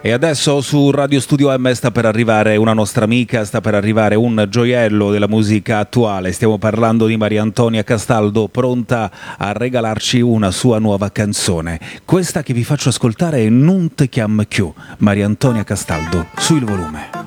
E adesso su Radio Studio M sta per arrivare una nostra amica, sta per arrivare un gioiello della musica attuale. Stiamo parlando di Maria Antonia Castaldo, pronta a regalarci una sua nuova canzone. Questa che vi faccio ascoltare è Non te chiam chiù, Maria Antonia Castaldo, su Il Volume.